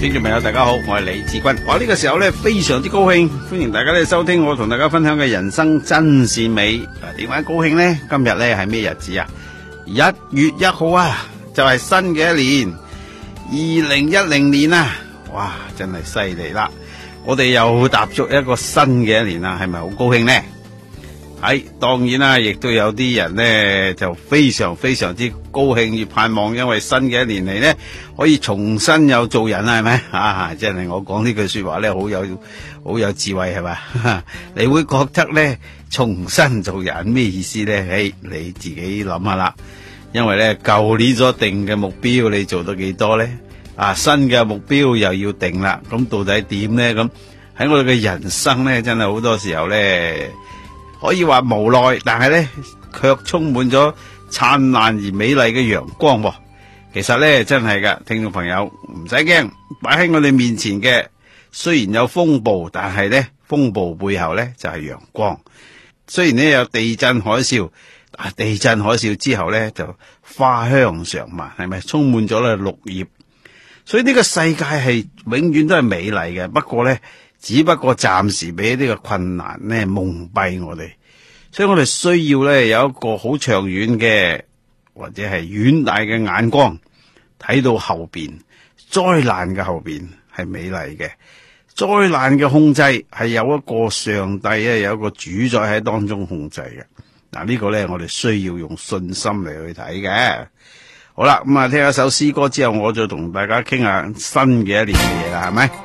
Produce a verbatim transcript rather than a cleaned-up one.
聽眾朋友大家好，我係李志軍。我呢個時候咧非常之高興，歡迎大家咧收聽我同大家分享嘅人生真善美。點解高興呢？今日咧係咩日子啊？一月一號啊，就係新嘅一年，二零一零年啊！哇，真係犀利啦！我哋又踏足一個新嘅一年啦，係咪好高興呢？係當然啦，亦都有啲人呢就非常非常之高興，與盼望，因為新嘅一年嚟呢，可以重新又做人啦，係咪啊？真係我講呢句說話呢，好有好有智慧係咪？你會覺得呢，重新做人咩意思呢？誒，你自己諗下啦。因為呢，舊年所定嘅目標，你做到幾多呢？啊，新嘅目標又要定啦。咁到底點呢？咁喺我哋嘅人生呢，真係好多時候呢。可以話無奈，但係咧卻充滿咗燦爛而美麗嘅陽光喎。其實咧真係噶，聽眾朋友唔使驚，擺喺我哋面前嘅雖然有風暴，但係咧風暴背後咧就係陽光。雖然咧有地震海嘯，啊地震海嘯之後咧就花香常漫，係咪充滿咗咧綠葉？所以呢個世界係永遠都係美麗嘅。不過咧。只不過暫時俾呢個困難咧蒙蔽我哋，所以我哋需要咧有一個好長遠嘅或者係遠大嘅眼光，睇到後邊災難嘅後邊係美麗嘅，災難嘅控制係有一個上帝咧有一個主宰喺當中控制嘅。嗱、這個、呢個咧我哋需要用信心嚟去睇嘅。好啦，咁啊聽一首詩歌之後，我就同大家傾下新嘅一年嘅嘢啦，係咪？